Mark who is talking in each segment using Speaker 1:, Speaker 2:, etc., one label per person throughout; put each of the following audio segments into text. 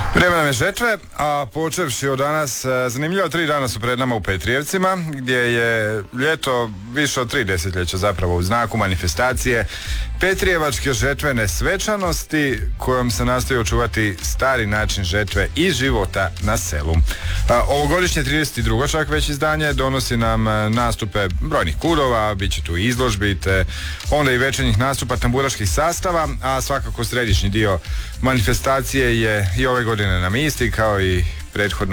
Speaker 1: Vrijeme nam je žetve, a počevši od danas, zanimljivo 3 dana su pred nama u Petrijevcima, gdje je ljeto više od 3 desetljeća zapravo u znaku manifestacije Petrijevačke žetvene svečanosti, kojom se nastoji očuvati stari način žetve i života na selu. Ovogodišnje 32. čak već izdanje donosi nam nastupe brojnih kudova, bit će tu i izložbi, te onda i večernjih nastupa tamburaških sastava, a svakako središnji dio manifestacije je i ove godine nam isti kao i prethodnu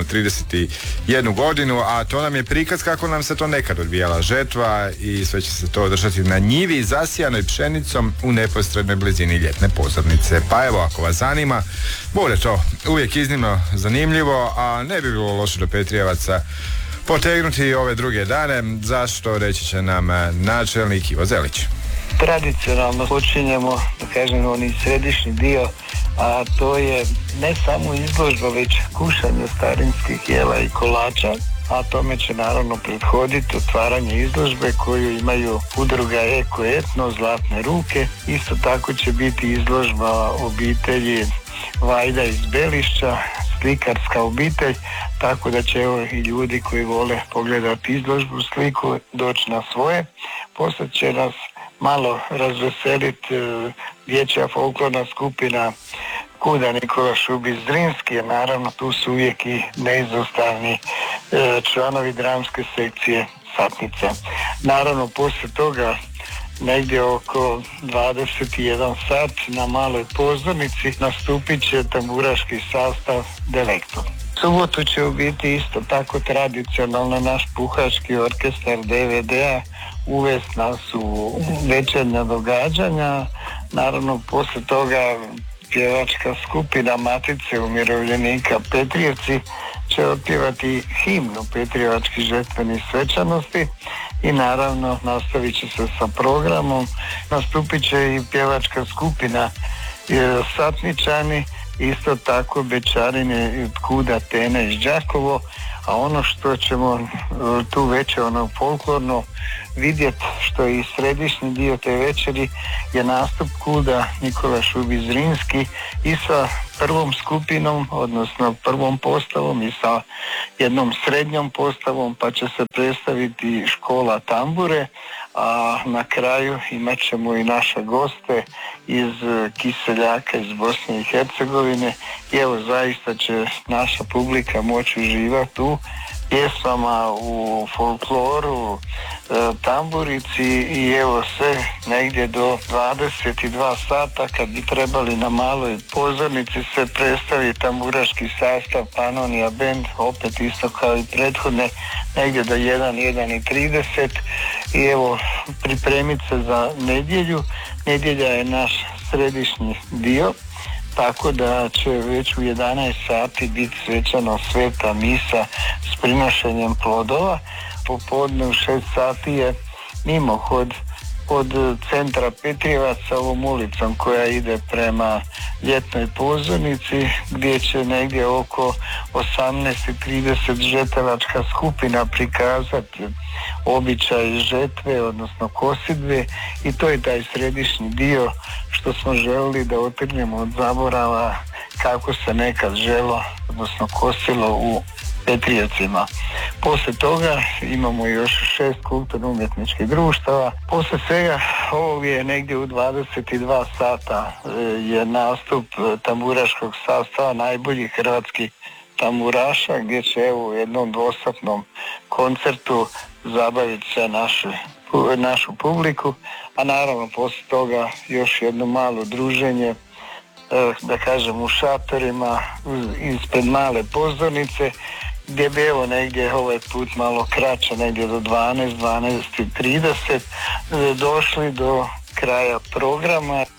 Speaker 1: 31 godinu, a to nam je prikaz kako nam se to nekad odvijala žetva i sve će se to održati na njivi zasijanoj pšenicom u neposrednoj blizini ljetne pozornice. Pa evo, ako vas zanima, bude to uvijek iznimno zanimljivo, a ne bi bilo loše do Petrijevaca potegnuti i ove druge dane, zašto reći će nam načelnik Ivo Zelić.
Speaker 2: Tradicionalno počinjemo, da kažem, onaj središnji dio, a to je ne samo izložba, već kušanje starinskih jela i kolača, a tome će naravno prethoditi otvaranje izložbe koju imaju udruga Eko Etno, Zlatne ruke. Isto tako će biti izložba obitelji Vajda iz Belišća, slikarska obitelj, tako da će evo i ljudi koji vole pogledati izložbu, sliku, doći na svoje. Poslije će nas malo razveseliti dječja folklorna skupina Kuda Nikola Šubić Zrinski, jer naravno tu su uvijek i neizostavni članovi dramske sekcije Satnice. Naravno poslije toga negdje oko 21 sat na maloj pozornici nastupit će tamburaški sastav Delektor. Subotu će biti isto tako tradicionalno naš puhački orkestar DVD-a uvest nas u večernja događanja. Naravno poslije toga pjevačka skupina Matice umirovljenika Petrijevci će otpjevati himnu Petrijevačkih žetvenih svečanosti i naravno nastavit će se sa programom. Nastupit će i pjevačka skupina Satničani, isto tako Bečarine i Kuda Tene iz Đakovo, a ono što ćemo tu večer folklorno vidjeti, što je i središnji dio te večeri, je nastup Kuda Nikola Šubić Zrinski i sa prvom skupinom, odnosno prvom postavom i sa jednom srednjom postavom, pa će se predstaviti škola tambure, a na kraju imat ćemo i naše goste iz Kiseljaka iz Bosne i Hercegovine i evo zaista će naša publika moći uživati u pjesama, u folkloru, tamburici i evo sve negdje do 22 sata kad bi trebali na maloj pozornici se predstaviti tamburaški sastav Panonija Band, opet isto kao i prethodne, negdje do 1:30 i evo pripremiti se za nedjelju. Nedjelja je naš središnji dio, tako da će već u 11 sati biti svečano sveta misa s prinošenjem plodova. Popodne u 6 sati je mimohod od centra Petrijevaca ovom ulicom koja ide prema ljetnoj pozornici, gdje će negdje oko 18:30 žetelačka skupina prikazati običaj žetve, odnosno kosidbe, i to je taj središnji dio što smo želili da otrgnemo od zaborava kako se nekad želo, odnosno kosilo u Petrijevcima. Poslije toga imamo još 6 kulturno-umjetničkih društava. Poslije svega ovog je negdje u 22 sata je nastup tamburaškog sastava najboljih hrvatskih tamburaša, gdje će evo u jednom dvosatnom koncertu zabaviti se našu publiku, a naravno poslije toga još jedno malo druženje, da kažem u šatorima ispred male pozornice, gdje bi evo negdje ovaj put malo kraće, negdje do 12:30 došli do kraja programa.